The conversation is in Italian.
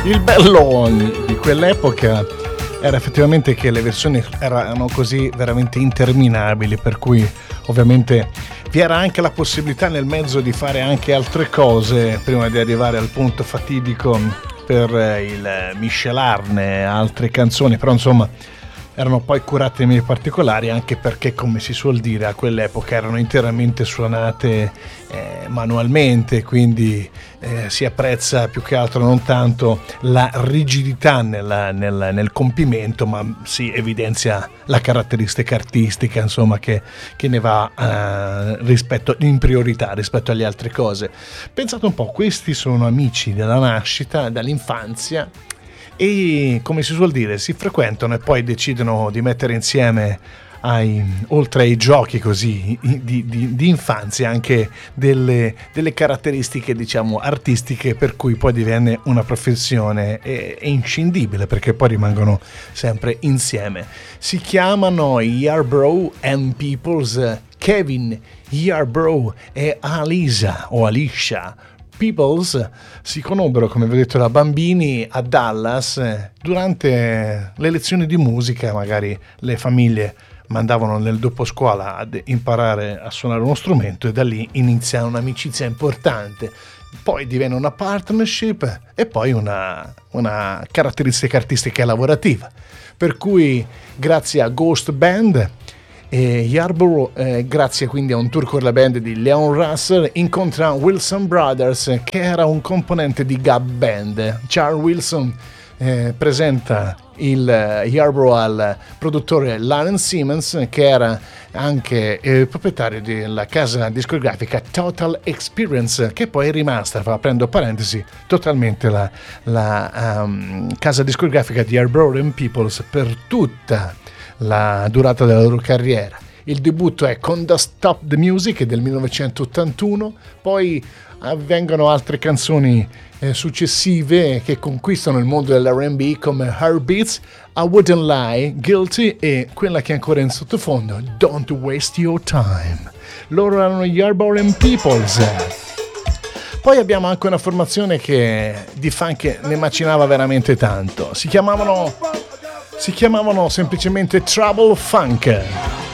Il bello di quell'epoca era effettivamente che le versioni erano così veramente interminabili, per cui ovviamente vi era anche la possibilità nel mezzo di fare anche altre cose prima di arrivare al punto fatidico per il miscelarne altre canzoni, però insomma erano poi curate in modo particolari, anche perché, come si suol dire, a quell'epoca erano interamente suonate manualmente, quindi si apprezza più che altro non tanto la rigidità nel compimento, ma si evidenzia la caratteristica artistica, insomma, che ne va in priorità rispetto alle altre cose. Pensate un po', questi sono amici della nascita, dall'infanzia, e come si suol dire si frequentano e poi decidono di mettere insieme, oltre ai giochi così di infanzia, anche delle caratteristiche, diciamo, artistiche, per cui poi divenne una professione inscindibile, perché poi rimangono sempre insieme. Si chiamano Yarbrough and Peoples, Kevin Yarbrough e Alicia Peoples si conobbero, come vi ho detto, da bambini a Dallas. Durante le lezioni di musica magari le famiglie mandavano nel doposcuola ad imparare a suonare uno strumento, e da lì inizia un'amicizia importante. Poi divenne una partnership e poi una caratteristica artistica e lavorativa, per cui grazie a Ghost Band Yarbrough, grazie quindi a un tour con la band di Leon Russell, incontra Wilson Brothers, che era un componente di Gab Band. Charles Wilson presenta il Yarbrough al produttore Lawrence Simmons, che era anche proprietario della casa discografica Total Experience, che poi è rimasta, aprendo parentesi, totalmente la casa discografica di Yarbrough and Peoples per tutta la durata della loro carriera. Il debutto è con The Stop the Music del 1981, poi avvengono altre canzoni successive che conquistano il mondo dell'R&B, come Heartbeats, I Wouldn't Lie, Guilty e quella che è ancora in sottofondo, Don't Waste Your Time. Loro erano Yarbrough and Peoples. Poi abbiamo anche una formazione che di funk ne macinava veramente tanto. Si chiamavano semplicemente Trouble Funk.